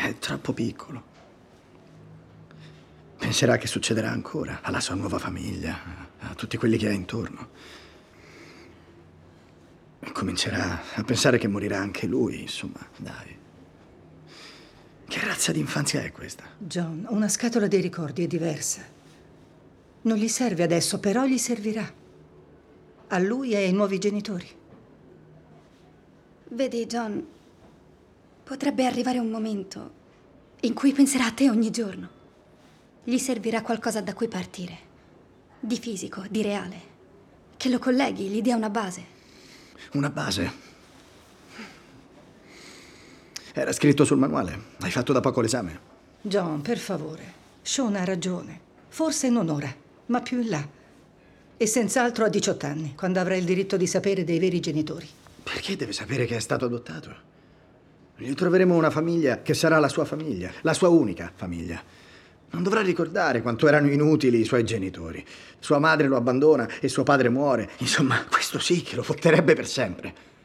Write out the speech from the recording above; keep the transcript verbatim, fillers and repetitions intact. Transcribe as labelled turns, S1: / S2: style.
S1: È troppo piccolo. Penserà che succederà ancora alla sua nuova famiglia, a tutti quelli che ha intorno. E comincerà a pensare che morirà anche lui, insomma, dai. Che razza di infanzia è questa?
S2: John, una scatola dei ricordi è diversa. Non gli serve adesso, però gli servirà. A lui e ai nuovi genitori.
S3: Vedi, John, potrebbe arrivare un momento in cui penserà a te ogni giorno. Gli servirà qualcosa da cui partire. Di fisico, di reale. Che lo colleghi, gli dia una base.
S1: Una base? Era scritto sul manuale. Hai fatto da poco l'esame.
S2: John, per favore. Sean ha ragione. Forse non ora, ma più in là. E senz'altro a diciotto anni, quando avrà il diritto di sapere dei veri genitori.
S1: Perché deve sapere che è stato adottato? Gli troveremo una famiglia che sarà la sua famiglia, la sua unica famiglia. Non dovrà ricordare quanto erano inutili i suoi genitori. Sua madre lo abbandona e suo padre muore. Insomma, questo sì che lo fotterebbe per sempre.